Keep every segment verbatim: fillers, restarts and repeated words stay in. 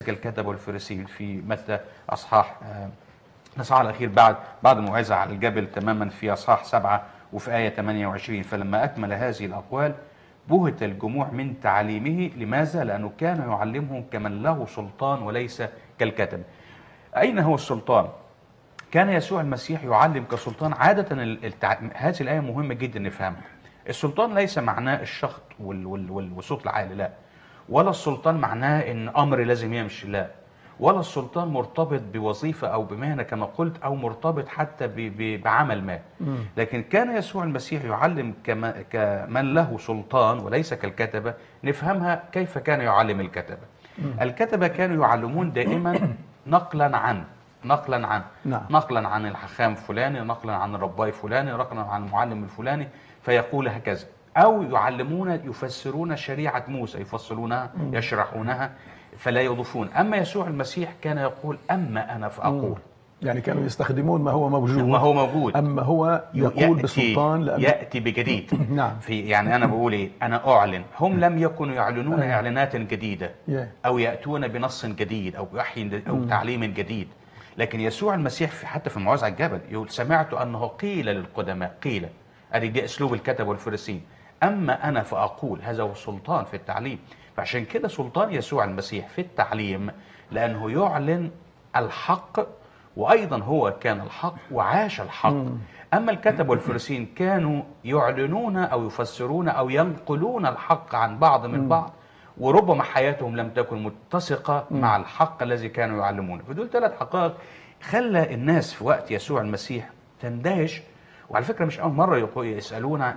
الكتب والفريسيين في متى اصحاح الاصحاح الاخير بعد بعد الموعظه على الجبل تماما في اصحاح سبعه وفي ايه ثمانية وعشرين. فلما اكمل هذه الاقوال بهت الجموع من تعليمه. لماذا؟ لانه كان يعلمهم كمن له سلطان وليس كالكتب. اين هو السلطان؟ كان يسوع المسيح يعلم كسلطان. عاده التع... هذه الايه مهمه جدا نفهمها. السلطان ليس معناه الشخط وال... وال... وال... والصوت العالي، لا. ولا السلطان معناه ان امر لازم يمشي، لا. ولا السلطان مرتبط بوظيفه او بمهنه كما قلت، او مرتبط حتى ب... ب... بعمل ما. لكن كان يسوع المسيح يعلم كما... كمن له سلطان وليس كالكتبه. نفهمها كيف كان يعلم الكتبه. الكتبه كانوا يعلمون دائما نقلا عن نقلا عن نعم. نقلا عن الحكام فلاني، نقلا عن الرباي فلاني، نقلا عن المعلم الفلاني، فيقول هكذا. أو يعلمون يفسرون شريعة موسى، يفصلونها يشرحونها فلا يضيفون. أما يسوع المسيح كان يقول أما أنا فأقول. يعني كانوا يستخدمون ما هو موجود ما هو موجود أما هو يقول بسلطان لأنه يأتي بجديد. نعم. في يعني أنا بقول إيه؟ أنا أعلن. هم لم يكونوا يعلنون إعلانات جديدة أو يأتون بنص جديد أو وحي أو تعليم جديد. لكن يسوع المسيح في حتى في الموعظة على الجبل يقول سمعت أنه قيل للقدماء، قيل أدي دي أسلوب الكتب والفريسيين، أما أنا فأقول. هذا هو السلطان في التعليم. فعشان كده سلطان يسوع المسيح في التعليم لأنه يعلن الحق، وأيضا هو كان الحق وعاش الحق. أما الكتب والفريسيين كانوا يعلنون أو يفسرون أو ينقلون الحق عن بعض من بعض، وربما حياتهم لم تكن متسقة مع الحق الذي كانوا يعلمونه. فدول ثلاث حقائق خلى الناس في وقت يسوع المسيح تندهش. وعلى فكرة مش أول مرة يسألونا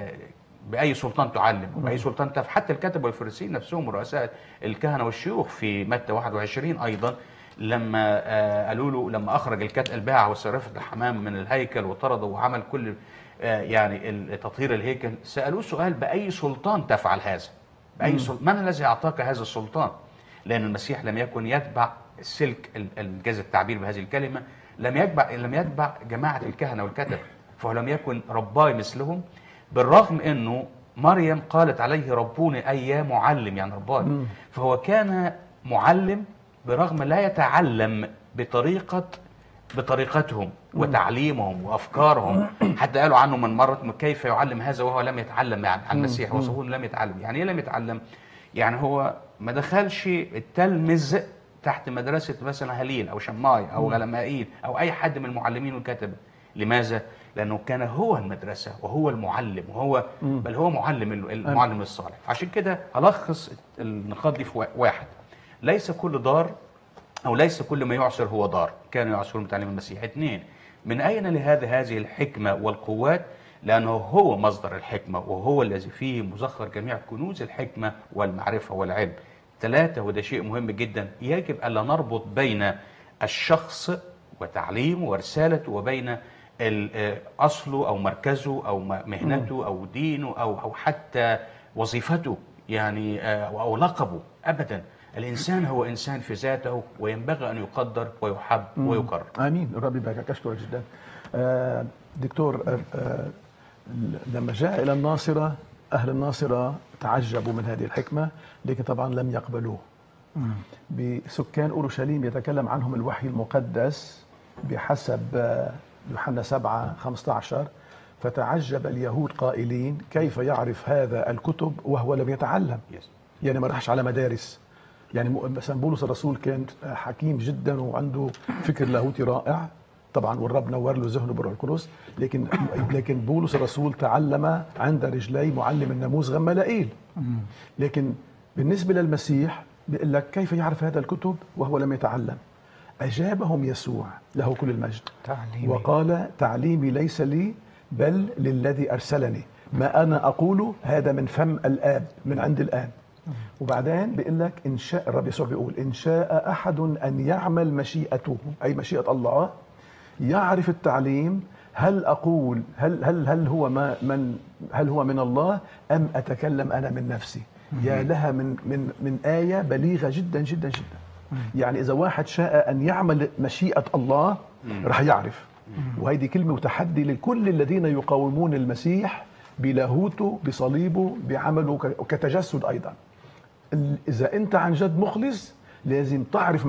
بأي سلطان تعلم وبأي سلطان تف. حتى الكتب والفريسيين نفسهم رؤساء الكهنة والشيوخ في متى واحد وعشرين أيضا لما قالوا له، لما أخرج الكتب الباعة وصرفة الحمام من الهيكل وطرده وعمل كل يعني تطهير الهيكل، سألوه سؤال بأي سلطان تفعل هذا؟ بأي سلطان؟ من الذي أعطاك هذا السلطان؟ لأن المسيح لم يكن يتبع السلك، الجاز التعبير بهذه الكلمة، لم يتبع لم يتبع جماعة الكهنة والكتب، فهو لم يكن رباي مثلهم. بالرغم أنه مريم قالت عليه ربوني أي يا معلم، يعني رباي. فهو كان معلم برغم لا يتعلم بطريقة بطريقتهم وتعليمهم وأفكارهم. حتى قالوا عنه من مرة كيف يعلم هذا وهو لم يتعلم. يعني عن المسيح وصفوه لم يتعلم. يعني إيه لم يتعلم؟ يعني هو ما دخلش التلمذ تحت مدرسة مثلا هليل أو شماي أو غلمائيل أو أي حد من المعلمين والكتبة. لماذا؟ لأنه كان هو المدرسة وهو المعلم، وهو بل هو معلم المعلم الصالح. عشان كده ألخص النقاط دي في واحد: ليس كل دار أو ليس كل ما يعصر هو دار. كانوا يعصرون بتعليم المسيح. اثنين: من أين لهذا هذه الحكمة والقوات؟ لأنه هو مصدر الحكمة وهو الذي فيه مزخر جميع كنوز الحكمة والمعرفة والعلم. ثلاثة، وده شيء مهم جدا، يجب ألا نربط بين الشخص وتعليمه ورسالته وبين أصله أو مركزه أو مهنته أو دينه أو أو حتى وظيفته يعني أو لقبه. أبدا، الإنسان هو إنسان في ذاته وينبغي أن يقدر ويحب ويكرم. آمين. ربي يباركك. أشكرك جدا. آه دكتور، آه آه لما جاء إلى الناصرة أهل الناصرة تعجبوا من هذه الحكمة، لكن طبعا لم يقبلوه. بسكان أورشليم يتكلم عنهم الوحي المقدس بحسب يوحنا سبعة خمسة عشر: فتعجب اليهود قائلين كيف يعرف هذا الكتب وهو لم يتعلم. yes. يعني ما راحش على مدارس. يعني مثلا بولس الرسول كان حكيم جدا وعنده فكر لاهوتي رائع طبعا، والرب نور له ذهنه بالروح القدس، لكن لكن بولس الرسول تعلم عند رجلي معلم الناموس غمالائيل. لكن بالنسبه للمسيح بيقول لك كيف يعرف هذا الكتب وهو لم يتعلم؟ أجابهم يسوع له كل المجد تعليمي. وقال تعليمي ليس لي بل للذي أرسلني، ما أنا أقوله هذا من فم الآب، من عند الآب. وبعدين بيقول لك إن شاء الرب يسوع بيقول إن شاء أحد أن يعمل مشيئته، أي مشيئة الله، يعرف التعليم هل أقول هل هل هل هو ما من هل هو من الله أم أتكلم أنا من نفسي. يا لها من من من آية بليغة جدا جدا جدا. يعني إذا واحد شاء أن يعمل مشيئة الله رح يعرف. وهذه كلمة وتحدي لكل الذين يقاومون المسيح بلاهوته بصليبه بعمله كتجسد أيضا. إذا أنت عن جد مخلص لازم تعرف